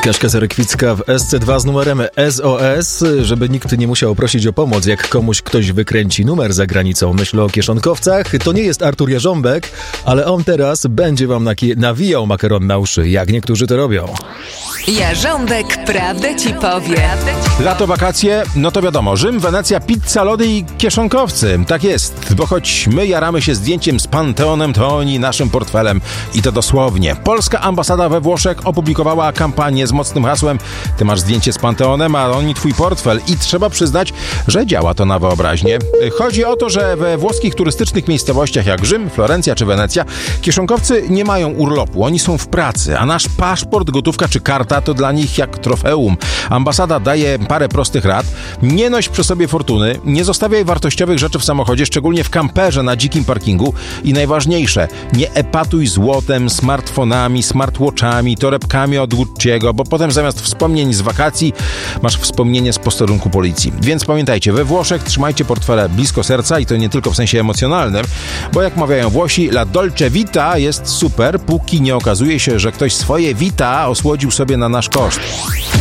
Kaśka Zarekwicka w SC2 z numerem SOS, żeby nikt nie musiał prosić o pomoc, jak komuś ktoś wykręci numer za granicą. Myślę o kieszonkowcach. To nie jest Artur Jarząbek, ale on teraz będzie wam nawijał makaron na uszy, jak niektórzy to robią. Jarząbek prawdę ci powie. Lato, wakacje, no to wiadomo, Rzym, Wenecja, pizza, lody i kieszonkowcy. Tak jest, bo choć my jaramy się zdjęciem z Panteonem, to oni naszym portfelem. I to dosłownie. Polska ambasada we Włoszech opublikowała kampanię z mocnym hasłem: ty masz zdjęcie z Panteonem, a oni twój portfel. I trzeba przyznać, że działa to na wyobraźnię. Chodzi o to, że we włoskich turystycznych miejscowościach jak Rzym, Florencja czy Wenecja kieszonkowcy nie mają urlopu, oni są w pracy, a nasz paszport, gotówka czy karta to dla nich jak trofeum. Ambasada daje parę prostych rad. Nie noś przy sobie fortuny, nie zostawiaj wartościowych rzeczy w samochodzie, szczególnie w kamperze na dzikim parkingu i najważniejsze, nie epatuj złotem, smartfonami, smartwatchami, torebkami od Gucci'ego, bo potem zamiast wspomnień z wakacji masz wspomnienie z posterunku policji. Więc pamiętajcie, we Włoszech trzymajcie portfele blisko serca i to nie tylko w sensie emocjonalnym, bo jak mawiają Włosi, la dolce vita jest super, póki nie okazuje się, że ktoś swoje vita osłodził sobie na nasz koszt.